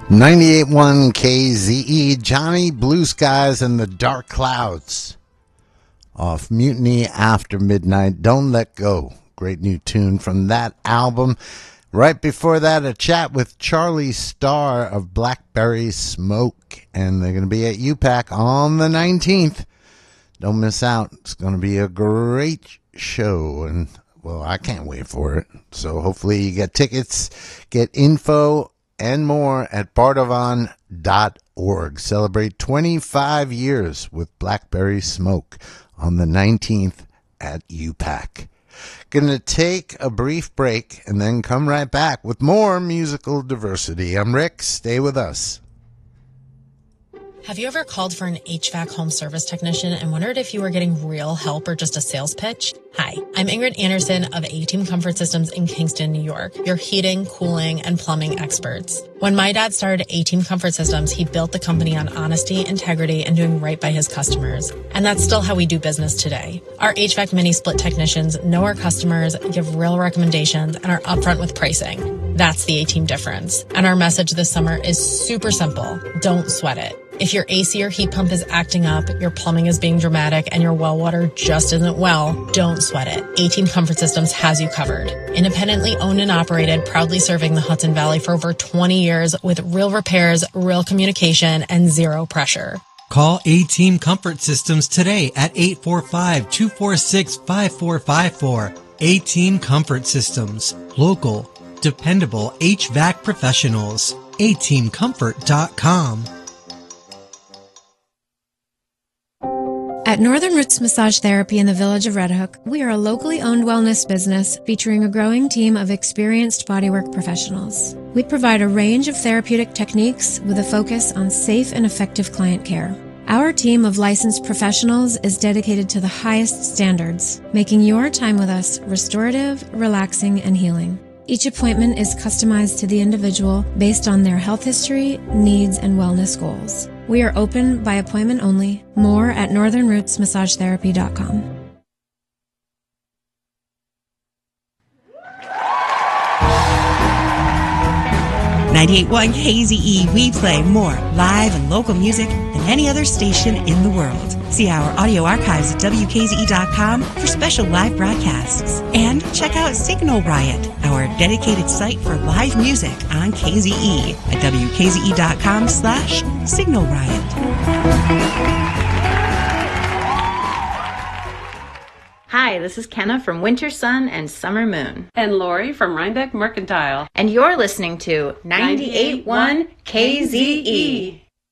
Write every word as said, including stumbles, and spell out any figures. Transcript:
ninety-eight point one K Z E, Johnny Blue Skies and the Dark Clouds off Mutiny After Midnight. Don't Let Go. Great new tune from that album. Right before that, a chat with Charlie Starr of Blackberry Smoke. And they're going to be at U PAC on the nineteenth. Don't miss out. It's going to be a great show. And, well, I can't wait for it. So hopefully you get tickets, get info, and more at bardavon dot org. Celebrate twenty-five years with Blackberry Smoke on the nineteenth at U PAC. Gonna take a brief break and then come right back with more musical diversity. I'm Rick. Stay with us. Have you ever called for an H V A C home service technician and wondered if you were getting real help or just a sales pitch? Hi, I'm Ingrid Anderson of A-Team Comfort Systems in Kingston, New York, your heating, cooling, and plumbing experts. When my dad started A-Team Comfort Systems, he built the company on honesty, integrity, and doing right by his customers. And that's still how we do business today. Our H V A C mini-split technicians know our customers, give real recommendations, and are upfront with pricing. That's the A-Team difference. And our message this summer is super simple. Don't sweat it. If your A C or heat pump is acting up, your plumbing is being dramatic, and your well water just isn't well, don't sweat it. A-Team Comfort Systems has you covered. Independently owned and operated, proudly serving the Hudson Valley for over twenty years with real repairs, real communication, and zero pressure. Call A-Team Comfort Systems today at eight four five, two four six, five four five four. A-Team Comfort Systems. Local, dependable H V A C professionals. A team comfort dot com. At Northern Roots Massage Therapy in the village of Red Hook, we are a locally owned wellness business featuring a growing team of experienced bodywork professionals. We provide a range of therapeutic techniques with a focus on safe and effective client care. Our team of licensed professionals is dedicated to the highest standards, making your time with us restorative, relaxing, and healing. Each appointment is customized to the individual based on their health history, needs, and wellness goals. We are open by appointment only. More at northern roots massage therapy dot com. ninety-eight point one K Z E, we play more live and local music than any other station in the world. See our audio archives at W K Z E dot com for special live broadcasts. And check out Signal Riot, our dedicated site for live music on K Z E at W K Z E dot com slash Signal Riot. Hi, this is Kenna from Winter Sun and Summer Moon. And Lori from Rhinebeck Mercantile. And you're listening to ninety-eight point one K Z E.